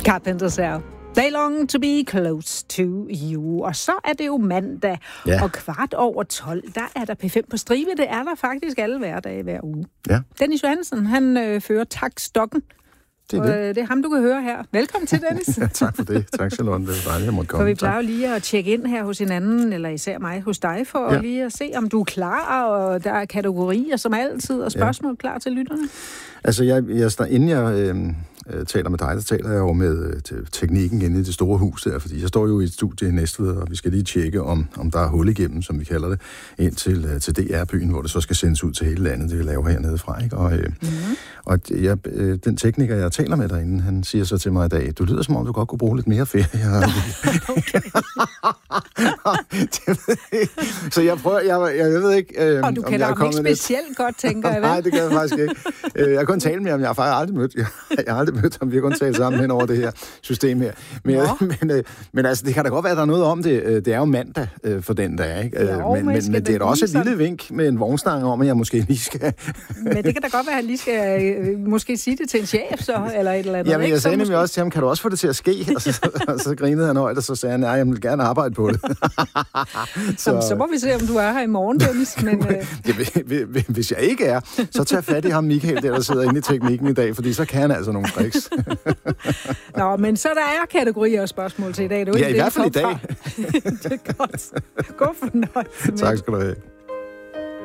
Carpenters her. They long to be close to you. Og så er det jo mandag, og 12:15, der er der P5 på stribe. Det er der faktisk alle hverdage hver uge. Ja. Dennis Johansen, han fører taktstokken. Det er ham, du kan høre her. Velkommen til, Dennis. Tak for det. Tak, Charlotte. Det er dejligt, jeg måtte komme. For vi plejer jo lige at tjekke ind her hos hinanden, eller især mig hos dig, for lige at se, om du er klar, og der er kategorier som altid, og spørgsmål klar til lytterne. Altså, inden jeg taler med dig, så taler jeg jo med teknikken inde i det store hus der, fordi jeg står jo i et studie i Næstved, og vi skal lige tjekke, om der er hul igennem, som vi kalder det, ind til DR-byen, hvor det så skal sendes ud til hele landet, det vi laver hernede fra, ikke? Og den tekniker, jeg taler med derinde, han siger så til mig i dag, du lyder som om, du godt kunne bruge lidt mere ferie. Så jeg prøver, jeg ved ikke, og du kender ham ikke specielt godt, tænker jeg, vel? Nej, det kan jeg faktisk ikke. Jeg kan kun tale med ham, jeg har faktisk aldrig mødt. Jeg har aldrig mødt ham, vi har kun talt sammen hen over det her system her. Men altså, det kan da godt være, at der er noget om det. Det er jo mandag for den dag, ikke? Men det er da også et lille vink med en vognstang om, at jeg måske lige skal... Men det kan da godt være, at han lige skal måske sige det til en chef, så, eller et eller andet. Jamen, jeg sagde nemlig også til ham, kan du også få det til at ske? Og så grinede han højt, og så sagde han, nej, jeg vil gerne arbejde på det. Så må vi se, om du er her i morgen, Dennis. Men, hvis jeg ikke er, så tag fat i ham, Michael, der sidder inde i teknikken i dag, fordi så kan han altså nogle tricks. Nå, men så der er kategorier og spørgsmål til i dag. Ja, i hvert fald i dag. Det er godt. God fornøjelse. Tak skal du have.